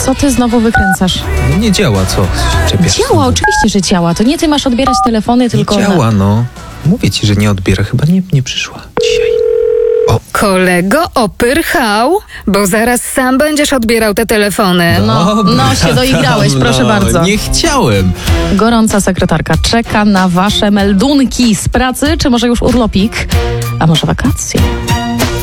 Co ty znowu wykręcasz? No nie działa, co? Czepiasz Działa, znowu. oczywiście, że działa. To nie ty masz odbierać telefony, tylko... Nie działa, no. Mówię ci, że nie odbiera. Chyba nie przyszła dzisiaj. Kolego, opyrchał, bo zaraz sam będziesz odbierał te telefony. No się doigrałeś, proszę bardzo. Nie chciałem. Gorąca sekretarka czeka na wasze meldunki z pracy, czy może już urlopik, a może wakacje?